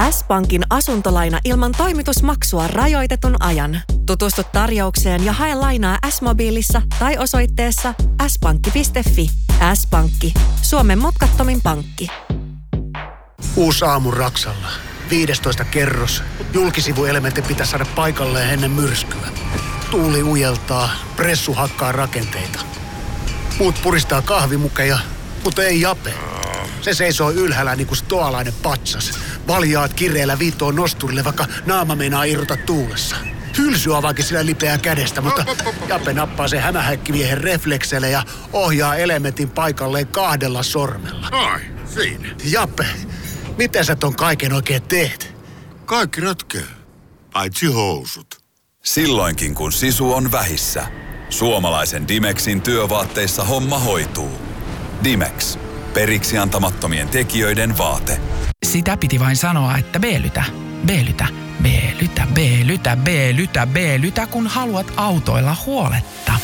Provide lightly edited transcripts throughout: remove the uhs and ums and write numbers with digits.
S-Pankin asuntolaina ilman toimitusmaksua rajoitetun ajan. Tutustu tarjoukseen ja hae lainaa S-mobiilissa tai osoitteessa s-pankki.fi. S-Pankki. Suomen mutkattomin pankki. Uusi aamu Raksalla. 15 kerros. Julkisivuelementti pitää saada paikalleen ennen myrskyä. Tuuli ujeltaa, pressu hakkaa rakenteita. Muut puristaa kahvimukeja, mutta ei Jape. Se seisoo ylhäällä niin kuin stoalainen patsas. Valjaat kireellä viittoon nosturille, vaikka naama meinaa irrota tuulessa. Hylsy avaakin sillä lipeää kädestä, mutta Jape nappaa sen hämähäkkimiehen reflekseille ja ohjaa elementin paikalleen 2 sormella. Ai, siinä. Jape, miten sä ton kaiken oikein teet? Kaikki ratkeaa, paitsi housut. Silloinkin kun sisu on vähissä, suomalaisen Dimexin työvaatteissa homma hoituu. Dimex. Periksi antamattomien tekijöiden vaate. Sitä piti vain sanoa, että B-lytä, B-lytä, B-lytä, B-lytä, B-lytä, B-lytä, kun haluat autoilla huoletta.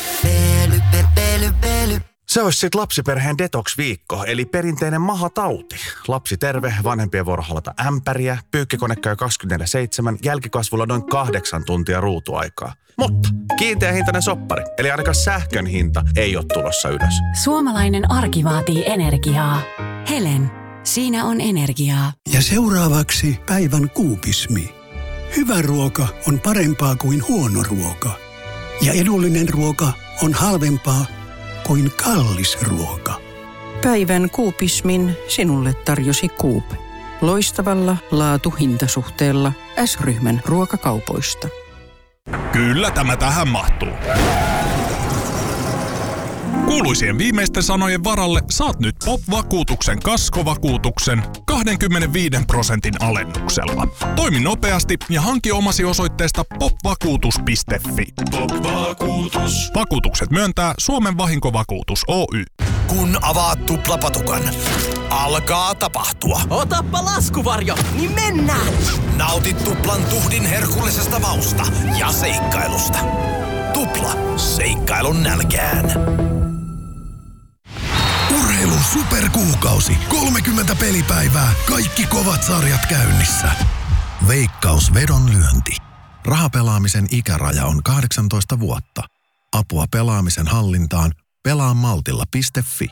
Se olisi sit lapsiperheen detox-viikko, eli perinteinen mahatauti. Lapsi terve, vanhempien vuoro halata ämpäriä, pyykkikone käy 24/7, jälkikasvulla noin 8 tuntia ruutuaikaa. Mutta kiinteä hintainen soppari, eli ainakaan sähkön hinta ei ole tulossa ylös. Suomalainen arki vaatii energiaa. Helen, siinä on energiaa. Ja seuraavaksi päivän kuupismi. Hyvä ruoka on parempaa kuin huono ruoka. Ja edullinen ruoka on halvempaa kuin kallis ruoka. Päivän kuupismin sinulle tarjosi Coop. Loistavalla laatu-hintasuhteella S-ryhmän ruokakaupoista. Kyllä tämä tähän mahtuu. Kuuluisien viimeisten sanojen varalle saat nyt POP-vakuutuksen kaskovakuutuksen 25% alennuksella. Toimi nopeasti ja hanki omasi osoitteesta popvakuutus.fi. POP-vakuutus. Vakuutukset myöntää Suomen vahinkovakuutus Oy. Kun avaat tuplapatukan, alkaa tapahtua. Otappa laskuvarjo, niin mennään! Nauti tuplan tuhdin herkullisesta mausta ja seikkailusta. Tupla, seikkailun nälkään. Urheilun superkuukausi. 30 pelipäivää. Kaikki kovat sarjat käynnissä. Veikkaus vedonlyönti. Rahapelaamisen ikäraja on 18 vuotta. Apua pelaamisen hallintaan. Pelaamaltilla.fi.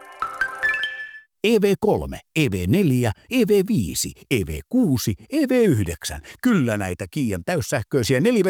EV3, EV4, EV5, EV6, EV9. Kyllä näitä Kiian täyssähköisiä 4